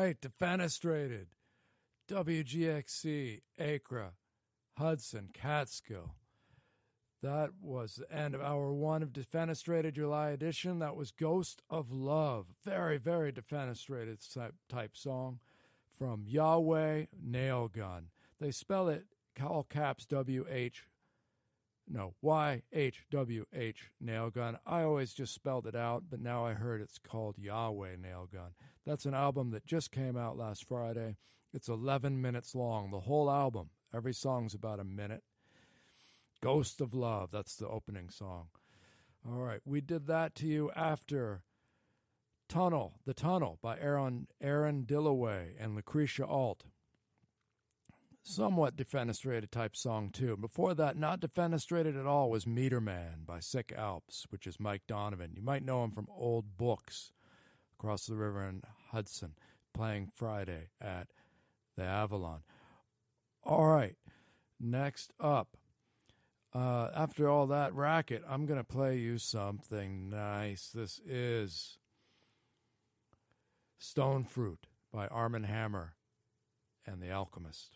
right, Defenestrated. WGXC, Acre, Hudson, Catskill. That was the end of hour one of Defenestrated July edition. That was Ghost of Love. Very, very Defenestrated type song from Yahweh Nailgun. They spell it all caps YHWH Nailgun. I always just spelled it out, but now I heard it's called Yahweh Nailgun. That's an album that just came out last Friday. It's 11 minutes long, the whole album. Every song's about a minute. Ghost of Love, that's the opening song. All right, we did that to you after The Tunnel by Aaron Dillaway and Lucretia Alt. Somewhat Defenestrated type song, too. Before that, not Defenestrated at all, was Meter Man by Sick Alps, which is Mike Donovan. You might know him from old books across the river in Hudson, playing Friday at the Avalon. All right, next up. After all that racket, I'm going to play you something nice. This is Stone Fruit by Armand Hammer and The Alchemist.